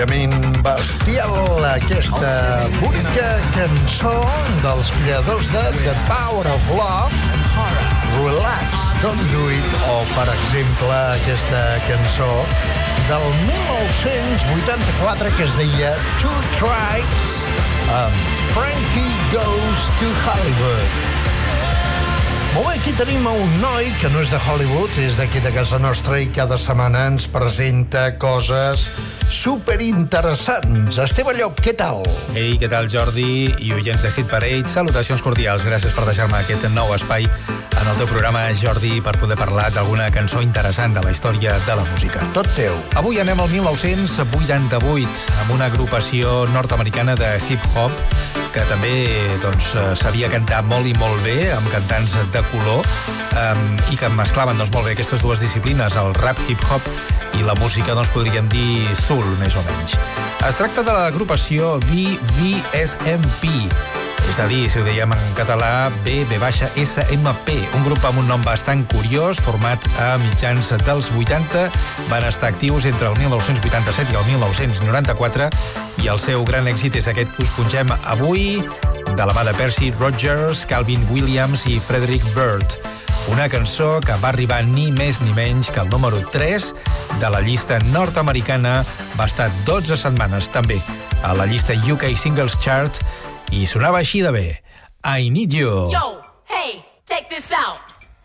Bestial, aquesta bonica cançó dels creadors de The Power of Love, Relax, Don't Do It, o, per exemple, aquesta cançó del 1984 que es deia Two Strikes, Frankie Goes to Hollywood. Molt bé, aquí tenim un noi que no és de Hollywood, és d'aquí de casa nostra i cada setmana ens presenta coses superinteressants. Esteve Llop, què tal? Ei, què tal, Jordi i oients de Hit Parade? Salutacions cordials, gràcies per deixar-me aquest nou espai en el teu programa, Jordi, per poder parlar d'alguna cançó interessant de la història de la música. Tot teu. Avui anem al 1988, amb una agrupació nord-americana de hip-hop que també sabia cantar molt i molt bé, amb cantants de color, i que mesclaven molt bé aquestes dues disciplines, el rap hip-hop i la música, podríem dir soul, més o menys. Es tracta de l'agrupació BVSMP, és a dir, si ho dèiem en català, B-SMP, un grup amb un nom bastant curiós, format a mitjans dels 80, van estar actius entre el 1987 i el 1994, i el seu gran èxit és aquest que us pongem avui, de la mà de Percy Rogers, Calvin Williams i Frederick Byrd. Una cançó que va arribar ni més ni menys que el número 3 de la llista nord-americana, va estar 12 setmanes també a la llista UK Singles Chart i sonava així de bé. I Need You. Yo, hey, check this out.